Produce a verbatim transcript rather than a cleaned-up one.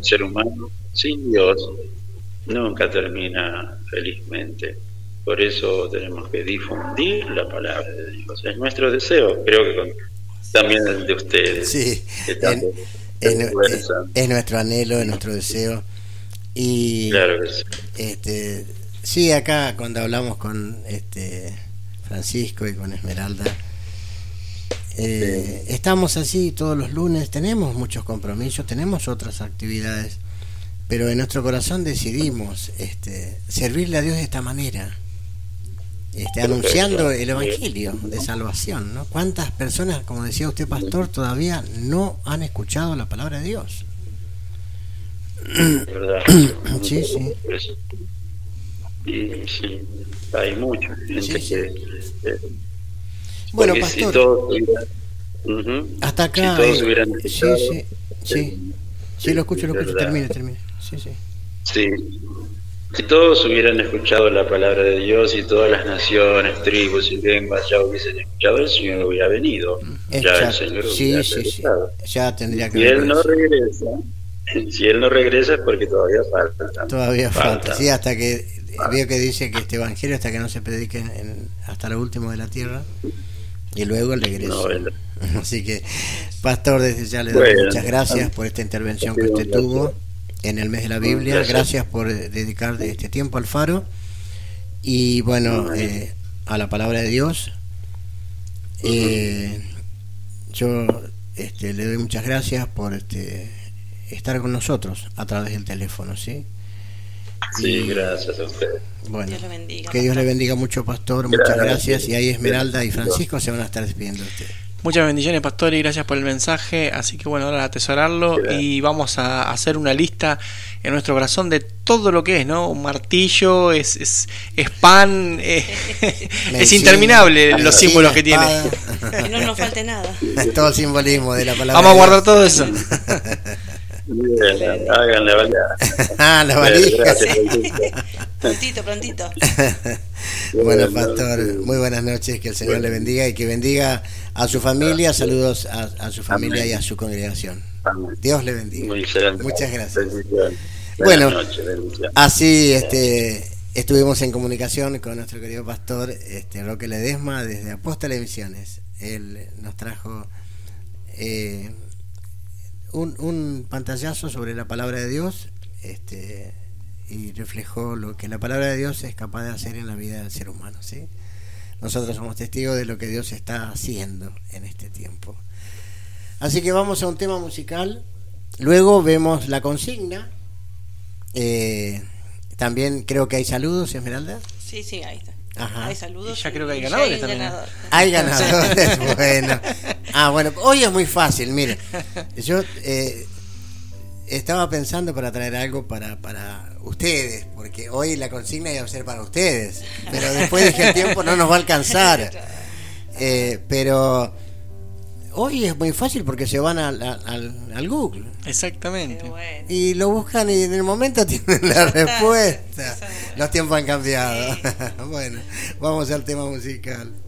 ser humano sin Dios nunca termina felizmente. Por eso tenemos que difundir la palabra de Dios. Es nuestro deseo, creo que con, también el de ustedes. Sí, que es, tanto es, se es, esfuerzan. es nuestro anhelo, es nuestro deseo. Y Claro que sí. este, sí, acá cuando hablamos con este Francisco y con Esmeralda, eh, sí. estamos así todos los lunes, tenemos muchos compromisos, tenemos otras actividades, pero en nuestro corazón decidimos este, servirle a Dios de esta manera, este, anunciando el Evangelio de salvación, ¿no? ¿Cuántas personas, como decía usted, pastor, todavía no han escuchado la palabra de Dios? ¿Verdad? Sí, sí. Y sí, hay mucha gente sí, sí. que... Eh, bueno, pastor, si todos hubieran, uh-huh, hasta acá... Si todos hubieran escuchado, sí, sí, sí, sí, sí, lo escucho, lo escucho, termine, termine. Sí, sí. Sí. Si todos hubieran escuchado la palabra de Dios y todas las naciones, tribus y lenguas ya hubiesen escuchado, el Señor no hubiera venido. Exacto. Ya el Señor sí, hubiera sí, regresado. Sí. Ya tendría que Si Él no regresa, si Él no regresa es porque todavía falta. Todavía falta, falta. Sí, hasta que falta. Veo que dice que este evangelio hasta que no se predique en, en, hasta lo último de la tierra y luego el regreso. No, el... Así que, pastor, desde ya le doy bueno, muchas gracias por esta intervención que usted tuvo en el mes de la Biblia. Gracias, gracias por dedicar este tiempo al Faro y bueno, eh, a la palabra de Dios. Eh, yo este, le doy muchas gracias por este estar con nosotros a través del teléfono, ¿sí? Sí, y, gracias a usted. Bueno, Dios le bendiga, que Dios pastor. le bendiga mucho, pastor. Muchas gracias. gracias. Y ahí Esmeralda y Francisco se van a estar despidiendo de usted. Muchas bendiciones, pastor, y gracias por el mensaje. Así que bueno, ahora a atesorarlo gracias. Y vamos a hacer una lista en nuestro corazón de todo lo que es, ¿no? Un martillo, es, es, es pan, es, es interminable medicina, los símbolos que tiene. Que no nos falte nada. Todo el simbolismo de la palabra. Vamos a guardar todo eso. Bien, hagan la valija. Ah, la valija. Sí. Prontito, prontito. Bueno, pastor, muy buenas noches, que el Señor le bendiga y que bendiga a su familia, saludos a, a su familia Amén. Y a su congregación. Amén. Dios le bendiga. Muchas gracias. Bueno, noches, así este, estuvimos en comunicación con nuestro querido pastor este, Roque Ledesma desde Apóstoles Misiones. Él nos trajo eh, un, un pantallazo sobre la palabra de Dios este, y reflejó lo que la palabra de Dios es capaz de hacer en la vida del ser humano, ¿sí? Nosotros somos testigos de lo que Dios está haciendo en este tiempo. Así que vamos a un tema musical, luego vemos la consigna. Eh, también creo que hay saludos, Esmeralda. Sí, sí, ahí está. Ajá. Hay saludos. Y ya creo que hay ganadores hay también. Ganador. Hay ganadores, bueno. Ah, bueno, hoy es muy fácil, mire. Yo eh, estaba pensando para traer algo para, para ustedes, porque hoy la consigna iba a ser para ustedes, pero después dije el tiempo no nos va a alcanzar. Eh, pero hoy es muy fácil porque se van al, al, al Google. Exactamente. Bueno. Y lo buscan y en el momento tienen la respuesta. Los tiempos han cambiado. Sí. Bueno, vamos al tema musical.